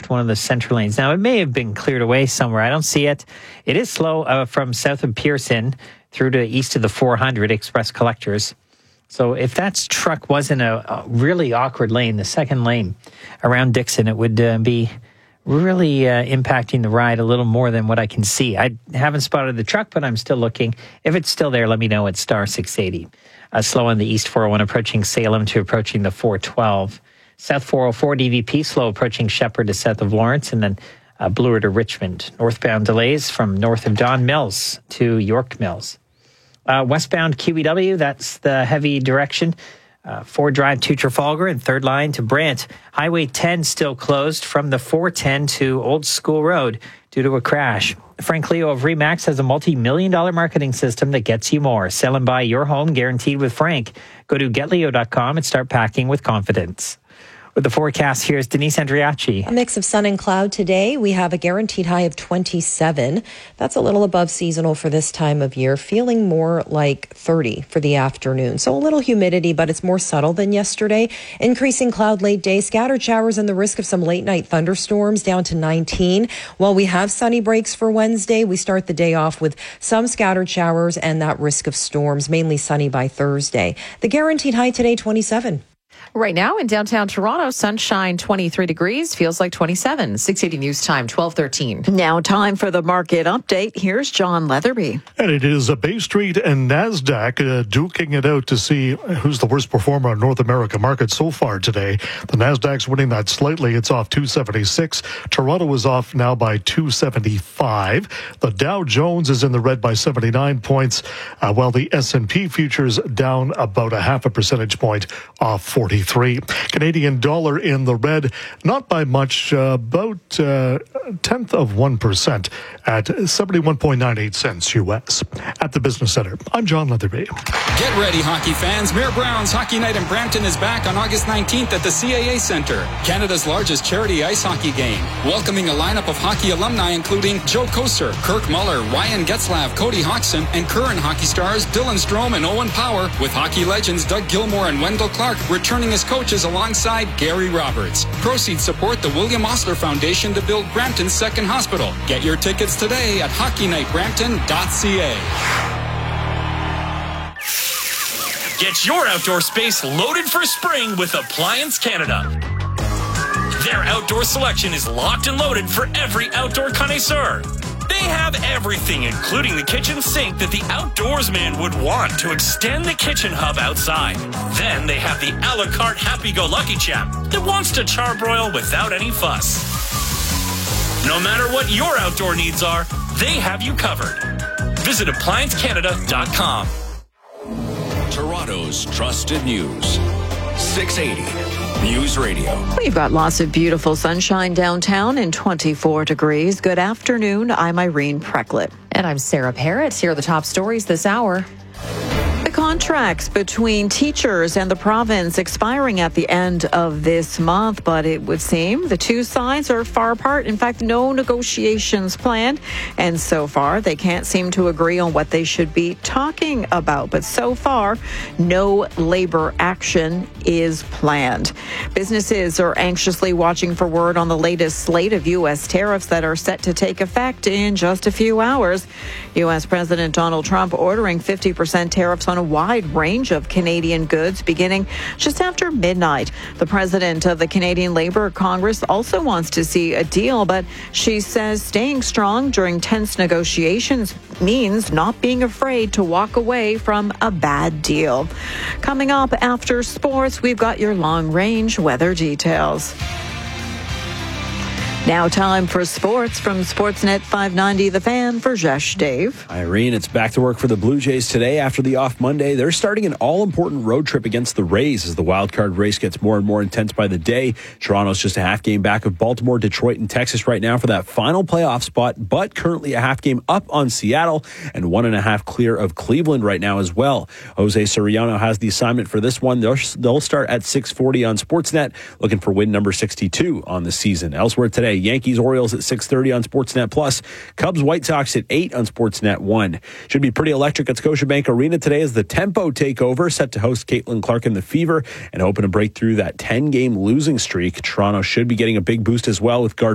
left one of the center lanes. Now, it may have been cleared away somewhere. I don't see it. It is slow from south of Pearson through to east of the 400 Express Collectors. So if that truck wasn't a really awkward lane, the second lane around Dixon, it would be really impacting the ride a little more than what I can see. I haven't spotted the truck, but I'm still looking. If it's still there, let me know at star 680. Slow on the East 401 approaching Salem to approaching the 412. South 404 DVP slow approaching Shepherd to south of Lawrence, and then Bloor to Richmond. Northbound delays from north of Don Mills to York Mills. Westbound QEW, that's the heavy direction. 4 Drive to Trafalgar and 3rd line to Brant. Highway 10 still closed from the 410 to Old School Road due to a crash. Frank Leo of RE/MAX has a multi-million-dollar marketing system that gets you more. Sell and buy your home guaranteed with Frank. Go to getleo.com and start packing with confidence. With the forecast, here's Denise Andriachi. A mix of sun and cloud today. We have a guaranteed high of 27. That's a little above seasonal for this time of year, feeling more like 30 for the afternoon. So a little humidity, but it's more subtle than yesterday. Increasing cloud late day, scattered showers and the risk of some late night thunderstorms down to 19. While we have sunny breaks for Wednesday, we start the day off with some scattered showers and that risk of storms, mainly sunny by Thursday. The guaranteed high today, 27. Right now in downtown Toronto, sunshine 23 degrees, feels like 27. 680 News Time, 12:13. Now time for the market update. Here's John Leatherby. And it is Bay Street and NASDAQ duking it out to see who's the worst performer on North America market so far today. The NASDAQ's winning that slightly. It's off 276. Toronto is off now by 275. The Dow Jones is in the red by 79 points, while the S&P futures down about a half a percentage point off 43. Canadian dollar in the red, not by much, about a tenth of 1% at 71.98 cents U.S. At the Business Center, I'm John Leatherby. Get ready, hockey fans. Mayor Brown's Hockey Night in Brampton is back on August 19th at the CAA Centre, Canada's largest charity ice hockey game. Welcoming a lineup of hockey alumni including Joe Koser, Kirk Muller, Ryan Getzlav, Cody Hodgson, and current hockey stars Dylan Strome and Owen Power, with hockey legends Doug Gilmour and Wendell Clark returning as coaches alongside Gary Roberts. Proceeds support the William Osler Foundation to build Brampton's second hospital. Get your tickets today at hockeynightbrampton.ca. Get your outdoor space loaded for spring with Appliance Canada. Their outdoor selection is locked and loaded for every outdoor connoisseur. They have everything, including the kitchen sink that the outdoorsman would want to extend the kitchen hub outside. Then they have the a la carte happy-go-lucky chap that wants to charbroil without any fuss. No matter what your outdoor needs are, they have you covered. Visit ApplianceCanada.com. Toronto's trusted news. 680 News Radio. We've got lots of beautiful sunshine downtown and 24 degrees. Good afternoon. I'm Irene Precklett. And I'm Sarah Parrott. Here are the top stories this hour. The contracts between teachers and the province expiring at the end of this month, but it would seem the two sides are far apart. In fact, no negotiations planned, and so far they can't seem to agree on what they should be talking about. But so far, no labor action is planned. Businesses are anxiously watching for word on the latest slate of U.S. tariffs that are set to take effect in just a few hours. U.S. President Donald Trump ordering 50% tariffs on a wide range of Canadian goods beginning just after midnight. The president of the Canadian Labour Congress also wants to see a deal, but she says staying strong during tense negotiations means not being afraid to walk away from a bad deal. Coming up after sports, we've got your long-range weather details. Now time for sports from Sportsnet 590, The Fan, for Jesh Dave. Irene, it's back to work for the Blue Jays today after the off Monday. They're starting an all-important road trip against the Rays as the wildcard race gets more and more intense by the day. Toronto's just a half game back of Baltimore, Detroit, and Texas right now for that final playoff spot, but currently a half game up on Seattle and 1.5 clear of Cleveland right now as well. Jose Soriano has the assignment for this one. They'll start at 6:40 on Sportsnet, looking for win number 62 on the season. Elsewhere today, Yankees Orioles at 6:30 on Sportsnet Plus. Cubs White Sox at 8 on Sportsnet 1. Should be pretty electric at Scotiabank Arena today as the Tempo takeover, set to host Caitlin Clark and the Fever and hoping to break through that 10-game losing streak. Toronto should be getting a big boost as well with guard